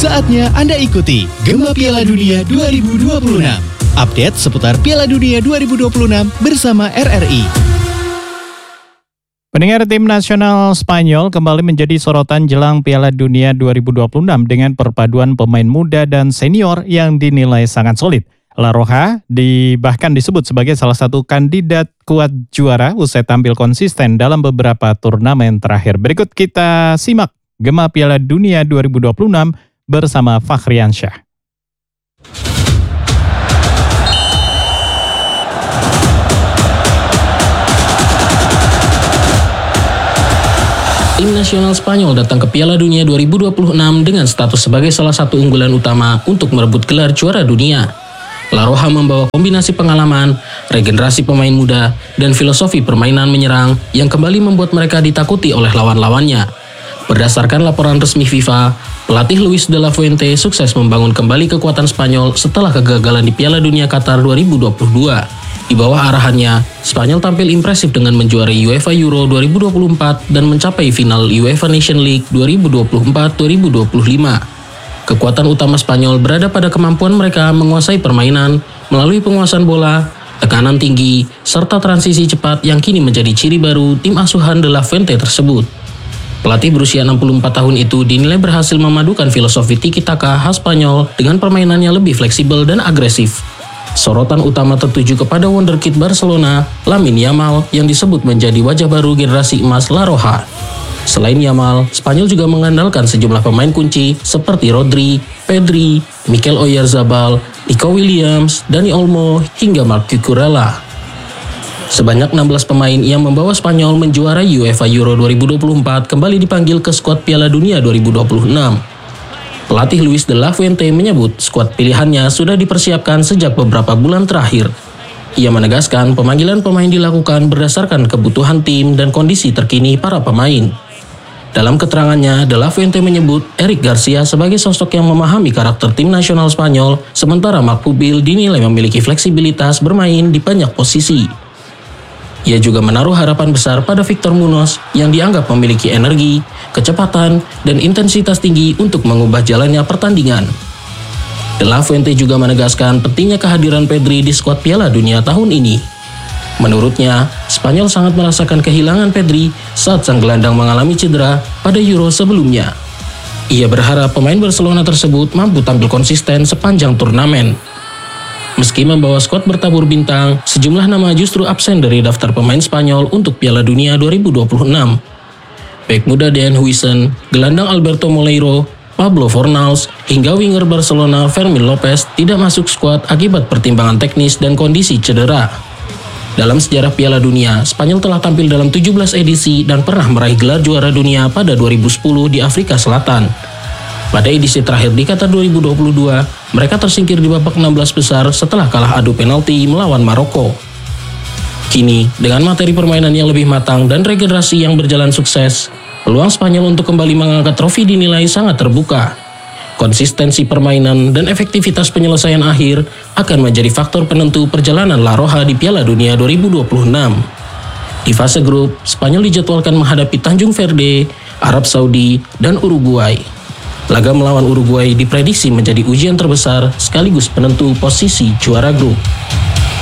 Saatnya Anda ikuti Gema Piala Dunia 2026. Update seputar Piala Dunia 2026 bersama RRI. Pendengar, tim nasional Spanyol kembali menjadi sorotan jelang Piala Dunia 2026 dengan perpaduan pemain muda dan senior yang dinilai sangat solid. La Roja bahkan disebut sebagai salah satu kandidat kuat juara usai tampil konsisten dalam beberapa turnamen terakhir. Berikut kita simak Gema Piala Dunia 2026 bersama Fakhriansyah. Tim nasional Spanyol datang ke Piala Dunia 2026 dengan status sebagai salah satu unggulan utama untuk merebut gelar juara dunia. La Roja membawa kombinasi pengalaman, regenerasi pemain muda, dan filosofi permainan menyerang yang kembali membuat mereka ditakuti oleh lawan-lawannya. Berdasarkan laporan resmi FIFA, pelatih Luis de la Fuente sukses membangun kembali kekuatan Spanyol setelah kegagalan di Piala Dunia Qatar 2022. Di bawah arahannya, Spanyol tampil impresif dengan menjuarai UEFA Euro 2024 dan mencapai final UEFA Nation League 2024-2025. Kekuatan utama Spanyol berada pada kemampuan mereka menguasai permainan melalui penguasaan bola, tekanan tinggi, serta transisi cepat yang kini menjadi ciri baru tim asuhan de la Fuente tersebut. Pelatih berusia 64 tahun itu dinilai berhasil memadukan filosofi tiki-taka khas Spanyol dengan permainannya lebih fleksibel dan agresif. Sorotan utama tertuju kepada wonderkid Barcelona, Lamine Yamal, yang disebut menjadi wajah baru generasi emas La Roja. Selain Yamal, Spanyol juga mengandalkan sejumlah pemain kunci seperti Rodri, Pedri, Mikel Oyarzabal, Nico Williams, Dani Olmo, hingga Marc Cucurella. Sebanyak 16 pemain yang membawa Spanyol menjuarai UEFA Euro 2024 kembali dipanggil ke skuad Piala Dunia 2026. Pelatih Luis de la Fuente menyebut skuad pilihannya sudah dipersiapkan sejak beberapa bulan terakhir. Ia menegaskan pemanggilan pemain dilakukan berdasarkan kebutuhan tim dan kondisi terkini para pemain. Dalam keterangannya, de la Fuente menyebut Eric Garcia sebagai sosok yang memahami karakter tim nasional Spanyol, sementara Marc Pubil dinilai memiliki fleksibilitas bermain di banyak posisi. Ia juga menaruh harapan besar pada Victor Munoz yang dianggap memiliki energi, kecepatan, dan intensitas tinggi untuk mengubah jalannya pertandingan. De la Fuente juga menegaskan pentingnya kehadiran Pedri di skuad Piala Dunia tahun ini. Menurutnya, Spanyol sangat merasakan kehilangan Pedri saat sang gelandang mengalami cedera pada Euro sebelumnya. Ia berharap pemain Barcelona tersebut mampu tampil konsisten sepanjang turnamen. Meski membawa skuad bertabur bintang, sejumlah nama justru absen dari daftar pemain Spanyol untuk Piala Dunia 2026. Bek muda Dean Huijsen, gelandang Alberto Moleiro, Pablo Fornals, hingga winger Barcelona Fermin Lopez tidak masuk skuad akibat pertimbangan teknis dan kondisi cedera. Dalam sejarah Piala Dunia, Spanyol telah tampil dalam 17 edisi dan pernah meraih gelar juara dunia pada 2010 di Afrika Selatan. Pada edisi terakhir di Qatar 2022, mereka tersingkir di babak 16 besar setelah kalah adu penalti melawan Maroko. Kini, dengan materi permainan yang lebih matang dan regenerasi yang berjalan sukses, peluang Spanyol untuk kembali mengangkat trofi dinilai sangat terbuka. Konsistensi permainan dan efektivitas penyelesaian akhir akan menjadi faktor penentu perjalanan La Roja di Piala Dunia 2026. Di fase grup, Spanyol dijadwalkan menghadapi Tanjung Verde, Arab Saudi, dan Uruguay. Laga melawan Uruguay diprediksi menjadi ujian terbesar sekaligus penentu posisi juara grup.